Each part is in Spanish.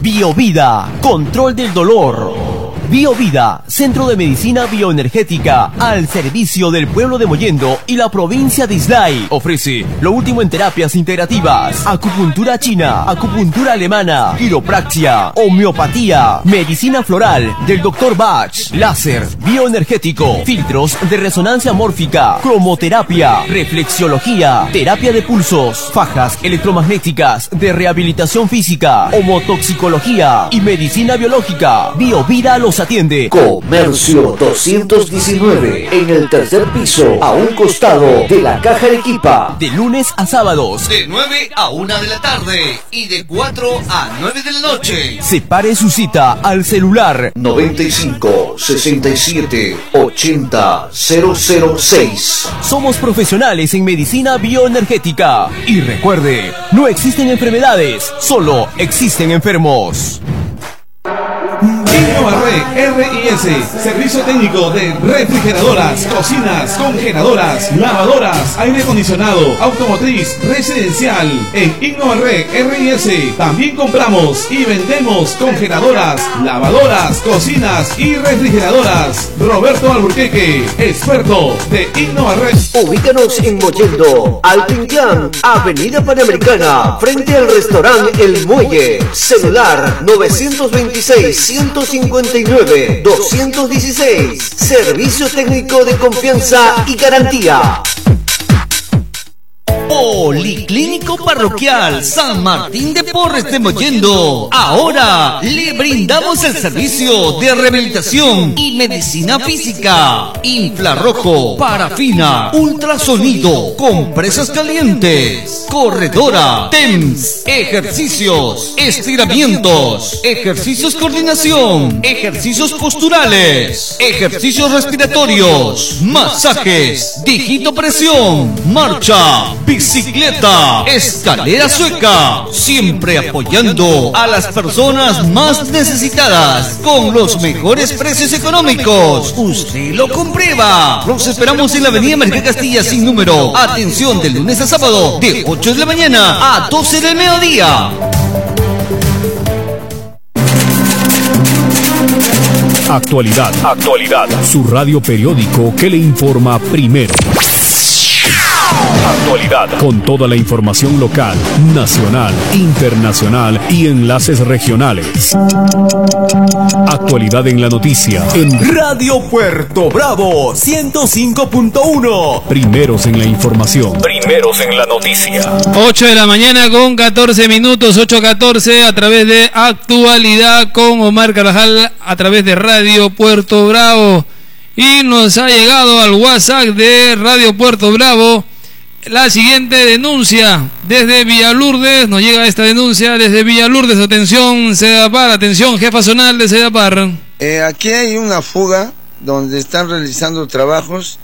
Biovida, control del dolor. Biovida, Centro de Medicina Bioenergética, al servicio del pueblo de Mollendo y la provincia de Islay. Ofrece lo último en terapias integrativas, acupuntura china, acupuntura alemana, quiropraxia, homeopatía, medicina floral del Dr. Bach, láser, bioenergético, filtros de resonancia mórfica, cromoterapia, reflexiología, terapia de pulsos, fajas electromagnéticas de rehabilitación física, homotoxicología y medicina biológica. Biovida los atiende. Comercio 219, en el tercer piso, a un costado de la Caja Arequipa. De lunes a sábados, de 9 a 1 de la tarde y de 4 a 9 de la noche. Separe su cita al celular 95 67 80 006. Somos profesionales en medicina bioenergética. Y recuerde, no existen enfermedades, solo existen enfermos. Innovarre RIS, servicio técnico de refrigeradoras, cocinas, congeladoras, lavadoras, aire acondicionado, automotriz, residencial. En Innovarre RIS también compramos y vendemos congeladoras, lavadoras, cocinas y refrigeradoras. Roberto Alburquerque, experto de Innovarre. Ubícanos en Mollendo, Alpintlán, Avenida Panamericana, frente al restaurante El Muelle. Celular 927-159-216. Servicio técnico de confianza y garantía. Policlínico Parroquial San Martín de Porres de Mollendo. Ahora le brindamos el servicio de rehabilitación y medicina física, infrarrojo, parafina, ultrasonido, compresas calientes, corredora, TEMS, ejercicios, estiramientos, ejercicios coordinación, ejercicios posturales, ejercicios respiratorios, masajes, digitopresión, marcha, bicicleta, escalera sueca, siempre apoyando a las personas más necesitadas con los mejores precios económicos. Usted lo comprueba. Los esperamos en la avenida María Castilla sin número. Atención de lunes a sábado de 8 de la mañana a 12 del mediodía. Actualidad, su radio periódico que le informa primero. Actualidad, con toda la información local, nacional, internacional y enlaces regionales. Actualidad en la noticia en Radio Puerto Bravo 105.1. Primeros en la información, primeros en la noticia. 8 de la mañana con 14 minutos, 8:14 a través de Actualidad con Omar Carvajal a través de Radio Puerto Bravo. Y nos ha llegado al WhatsApp de Radio Puerto Bravo la siguiente denuncia desde Villalurdes. Nos llega esta denuncia desde Villalurdes. Atención, Sedapar, atención, jefa zonal de Sedapar. Aquí hay una fuga donde están realizando trabajos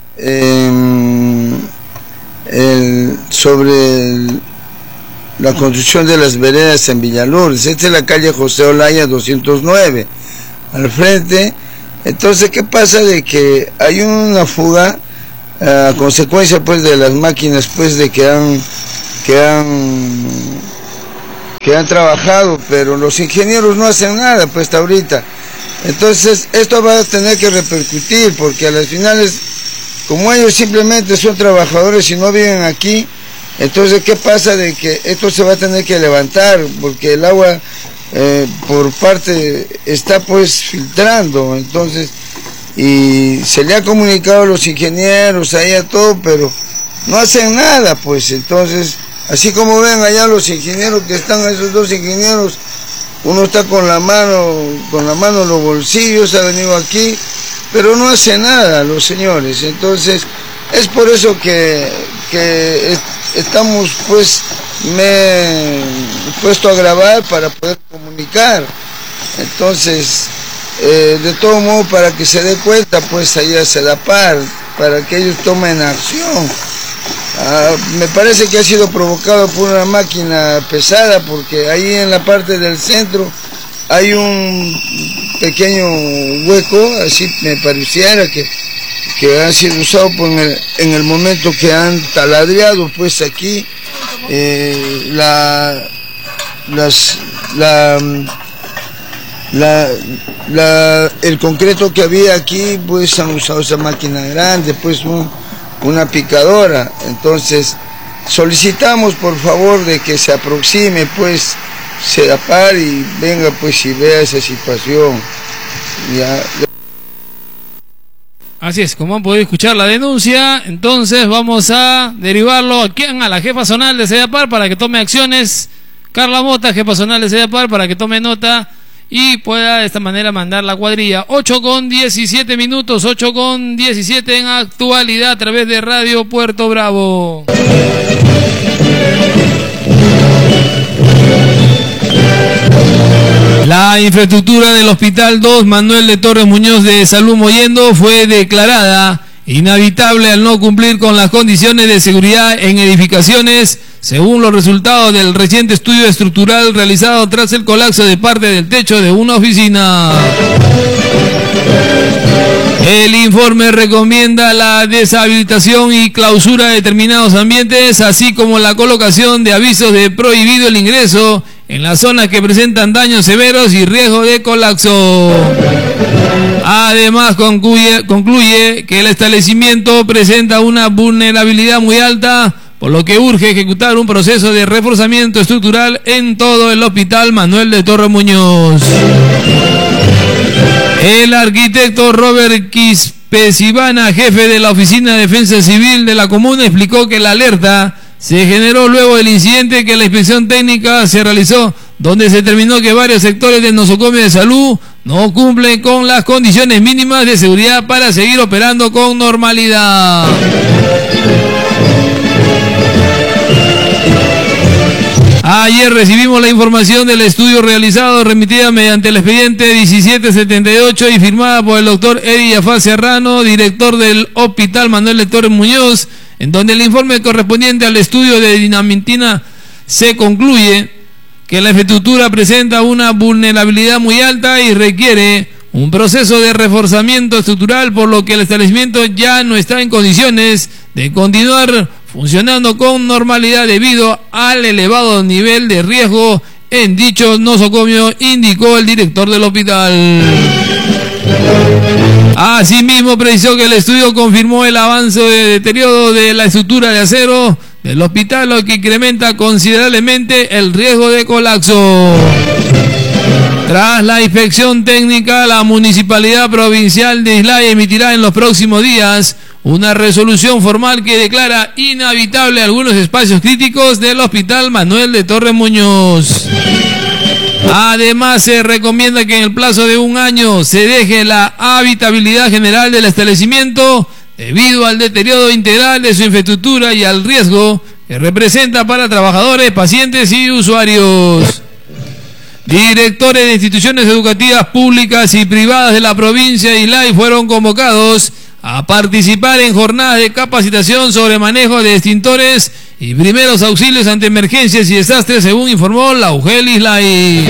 sobre la construcción de las veredas en Villalurdes. Esta es la calle José Olaya 209, al frente. Entonces, ¿qué pasa? De que hay una fuga a consecuencia pues de las máquinas pues de que han trabajado, pero los ingenieros no hacen nada pues hasta ahorita. Entonces esto va a tener que repercutir, porque a las finales, como ellos simplemente son trabajadores y no viven aquí, entonces ¿qué pasa? De que esto se va a tener que levantar, porque el agua por parte está pues filtrando. Entonces, y se le ha comunicado a los ingenieros, ahí a todo, pero no hacen nada pues. Entonces, así como ven allá los ingenieros que están, esos dos ingenieros, uno está con la mano en los bolsillos, ha venido aquí, pero no hace nada los señores. Entonces, es por eso que estamos pues, me he puesto a grabar para poder comunicar. Entonces, de todo modo, para que se dé cuenta pues ahí a Sedapar, para que ellos tomen acción. Me parece que ha sido provocado por una máquina pesada, porque ahí en la parte del centro hay un pequeño hueco, así me pareciera que ha sido usado en el momento que han taladreado pues aquí el concreto que había aquí, pues han usado esa máquina grande, pues una picadora. Entonces solicitamos por favor de que se aproxime pues Sedapar y venga pues y vea esa situación. Ya. Así es, como han podido escuchar la denuncia, entonces vamos a derivarlo a la jefa zonal de Sedapar para que tome acciones. Carla Mota, jefa zonal de Sedapar, para que tome nota y pueda de esta manera mandar la cuadrilla. 8:17 minutos, 8:17 en actualidad a través de Radio Puerto Bravo. La infraestructura del Hospital 2 Manuel de Torres Muñoz de Salud Mollendo fue declarada inhabitable al no cumplir con las condiciones de seguridad en edificaciones, según los resultados del reciente estudio estructural realizado tras el colapso de parte del techo de una oficina. El informe recomienda la deshabilitación y clausura de determinados ambientes, así como la colocación de avisos de prohibido el ingreso en las zonas que presentan daños severos y riesgo de colapso. Además, concluye que el establecimiento presenta una vulnerabilidad muy alta, por lo que urge ejecutar un proceso de reforzamiento estructural en todo el Hospital Manuel de Torres Muñoz. El arquitecto Robert Quispesivana, jefe de la Oficina de Defensa Civil de la comuna, explicó que la alerta se generó luego del incidente que la inspección técnica se realizó, donde se determinó que varios sectores del nosocomio de salud no cumplen con las condiciones mínimas de seguridad para seguir operando con normalidad. Ayer recibimos la información del estudio realizado, remitida mediante el expediente 1778 y firmada por el doctor Eddie Jafá Serrano, director del Hospital Manuel de Torres Muñoz, en donde el informe correspondiente al estudio de dinamitina se concluye que la infraestructura presenta una vulnerabilidad muy alta y requiere un proceso de reforzamiento estructural, por lo que el establecimiento ya no está en condiciones de continuar funcionando con normalidad debido al elevado nivel de riesgo en dicho nosocomio, indicó el director del hospital. Asimismo, precisó que el estudio confirmó el avance de deterioro de la estructura de acero del hospital, lo que incrementa considerablemente el riesgo de colapso. Tras la inspección técnica, la Municipalidad Provincial de Islay emitirá en los próximos días una resolución formal que declara inhabitable algunos espacios críticos del Hospital Manuel de Torres Muñoz. Además, se recomienda que en el plazo de un año se deje la habitabilidad general del establecimiento debido al deterioro integral de su infraestructura y al riesgo que representa para trabajadores, pacientes y usuarios. Directores de instituciones educativas públicas y privadas de la provincia de Islay fueron convocados a participar en jornadas de capacitación sobre manejo de extintores y primeros auxilios ante emergencias y desastres, según informó la UGEL Islay.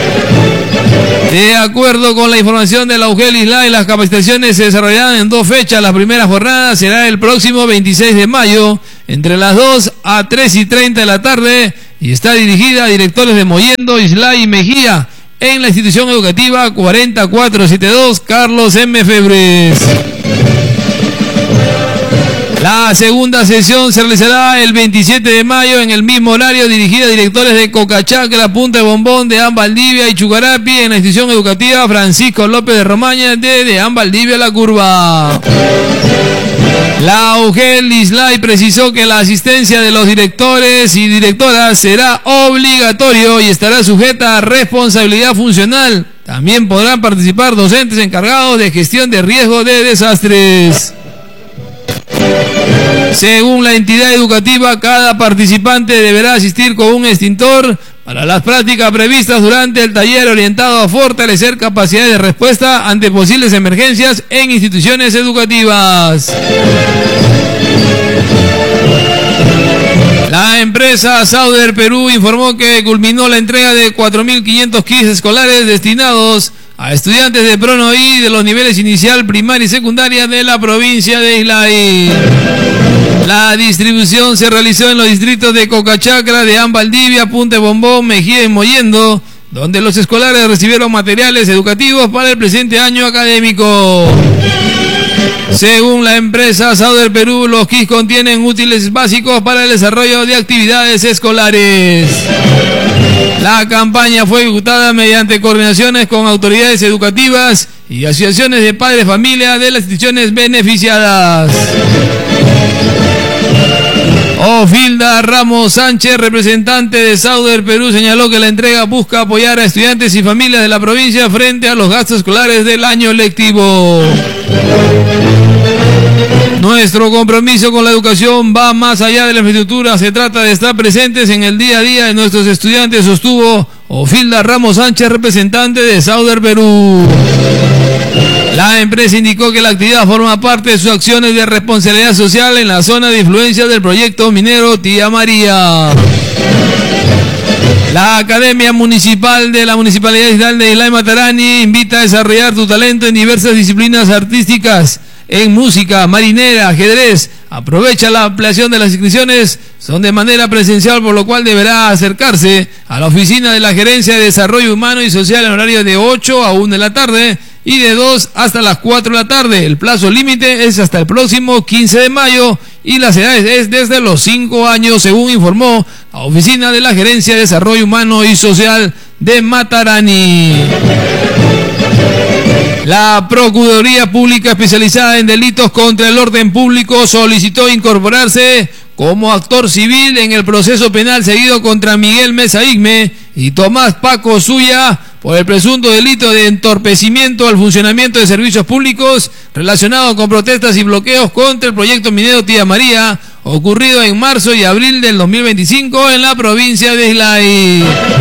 De acuerdo con la información de la UGEL Islay, las capacitaciones se desarrollarán en 2 fechas. La primera jornada será el próximo 26 de mayo, entre las 2 a 3:30 de la tarde, y está dirigida a directores de Mollendo, Islay y Mejía, en la institución educativa 40472 Carlos M. Febres. La segunda sesión se realizará el 27 de mayo en el mismo horario, dirigida a directores de Cocachacra, Punta de Bombón, de Valdivia y Chucarapi, en la institución educativa Francisco López de Romaña, de Valdivia La Curva. La UGEL Islay precisó que la asistencia de los directores y directoras será obligatorio y estará sujeta a responsabilidad funcional. También podrán participar docentes encargados de gestión de riesgo de desastres. Según la entidad educativa, cada participante deberá asistir con un extintor para las prácticas previstas durante el taller, orientado a fortalecer capacidades de respuesta ante posibles emergencias en instituciones educativas. La empresa Sauder Perú informó que culminó la entrega de 4.500 kits escolares destinados a estudiantes de PRONOI de los niveles inicial, primaria y secundaria de la provincia de Islay. La distribución se realizó en los distritos de Cocachacra, de Valdivia, Punta Bombón, Mejía y Mollendo, donde los escolares recibieron materiales educativos para el presente año académico. Según la empresa Sauder Perú, los kits contienen útiles básicos para el desarrollo de actividades escolares. La campaña fue ejecutada mediante coordinaciones con autoridades educativas y asociaciones de padres de familia de las instituciones beneficiadas. Ofilda Ramos Sánchez, representante de Sauder Perú, señaló que la entrega busca apoyar a estudiantes y familias de la provincia frente a los gastos escolares del año lectivo. Nuestro compromiso con la educación va más allá de la infraestructura, se trata de estar presentes en el día a día de nuestros estudiantes, sostuvo Ofilda Ramos Sánchez, representante de Sauder Perú. La empresa indicó que la actividad forma parte de sus acciones de responsabilidad social en la zona de influencia del proyecto minero Tía María. La Academia Municipal de la Municipalidad de Islay Matarani invita a desarrollar tu talento en diversas disciplinas artísticas, en música, marinera, ajedrez. Aprovecha la ampliación de las inscripciones, son de manera presencial, por lo cual deberá acercarse a la oficina de la Gerencia de Desarrollo Humano y Social en horario de 8 a 1 de la tarde y de 2 hasta las 4 de la tarde. El plazo límite es hasta el próximo 15 de mayo y las edades es desde los 5 años, según informó la oficina de la Gerencia de Desarrollo Humano y Social de Matarani. La Procuraduría Pública Especializada en Delitos contra el Orden Público solicitó incorporarse como actor civil en el proceso penal seguido contra Miguel Mesa Igme y Tomás Paco Suya por el presunto delito de entorpecimiento al funcionamiento de servicios públicos relacionado con protestas y bloqueos contra el proyecto minero Tía María, ocurrido en marzo y abril del 2025 en la provincia de Islay.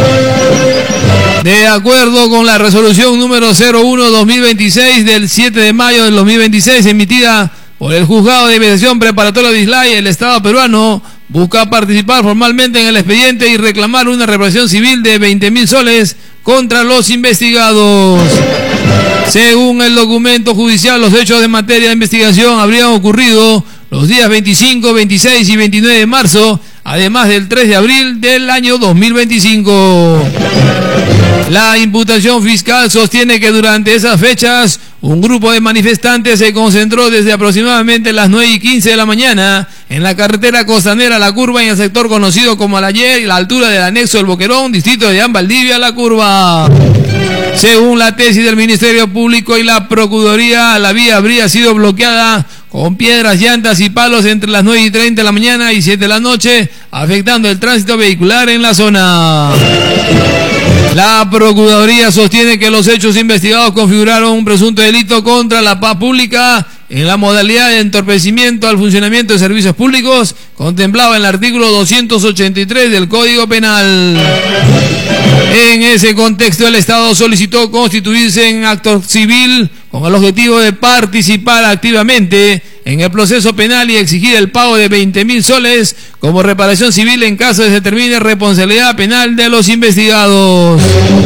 De acuerdo con la resolución número 01-2026 del 7 de mayo del 2026 emitida por el Juzgado de Investigación Preparatoria de Islay, el Estado peruano busca participar formalmente en el expediente y reclamar una reparación civil de 20.000 soles contra los investigados. Según el documento judicial, los hechos de materia de investigación habrían ocurrido los días 25, 26 y 29 de marzo, además del 3 de abril del año 2025. La imputación fiscal sostiene que durante esas fechas un grupo de manifestantes se concentró desde aproximadamente las 9:15 de la mañana en la carretera costanera La Curva, en el sector conocido como Alayer, y la altura del anexo del Boquerón, distrito de Valdivia, La Curva. Según la tesis del Ministerio Público y la Procuraduría, la vía habría sido bloqueada con piedras, llantas y palos entre las 9:30 de la mañana y 7 de la noche, afectando el tránsito vehicular en la zona. La Procuraduría sostiene que los hechos investigados configuraron un presunto delito contra la paz pública en la modalidad de entorpecimiento al funcionamiento de servicios públicos, contemplado en el artículo 283 del Código Penal. En ese contexto, el Estado solicitó constituirse en actor civil con el objetivo de participar activamente en el proceso penal y exigir el pago de 20.000 soles como reparación civil en caso de que se determine responsabilidad penal de los investigados.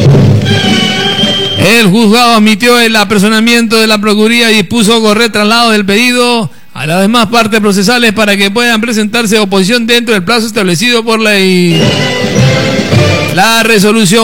El juzgado admitió el apersonamiento de la Procuraduría y dispuso correr traslado del pedido a las demás partes procesales para que puedan presentarse oposición dentro del plazo establecido por ley. La resolución